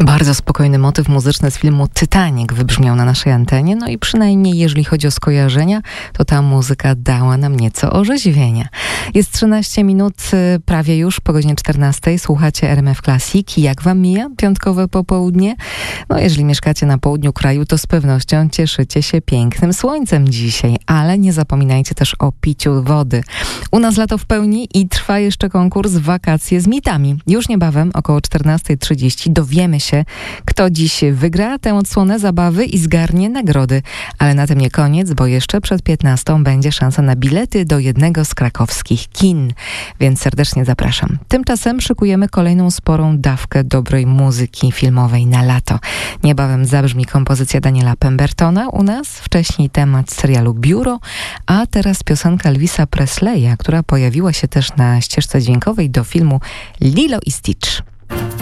Bardzo spokojny motyw muzyczny z filmu Titanic wybrzmiał na naszej antenie, no i przynajmniej jeżeli chodzi o skojarzenia, to ta muzyka dała nam nieco orzeźwienia. Jest 13 minut, prawie już po godzinie 14. Słuchacie RMF Classic. Jak wam mija piątkowe popołudnie? No jeżeli mieszkacie na południu kraju, to z pewnością cieszycie się pięknym słońcem dzisiaj, ale nie zapominajcie też o piciu wody. U nas lato w pełni i trwa jeszcze konkurs Wakacje z mitami. Już niebawem, około 14:30, dowiemy się, kto dziś wygra tę odsłonę zabawy i zgarnie nagrody. Ale na tym nie koniec, bo jeszcze przed 15 będzie szansa na bilety do jednego z krakowskich kin. Więc serdecznie zapraszam. Tymczasem szykujemy kolejną sporą dawkę dobrej muzyki filmowej na lato. Niebawem zabrzmi kompozycja Daniela Pembertona u nas, wcześniej temat serialu Biuro, a teraz piosenka Elvisa Presleya, która pojawiła się też na ścieżce dźwiękowej do filmu Lilo i Stitch.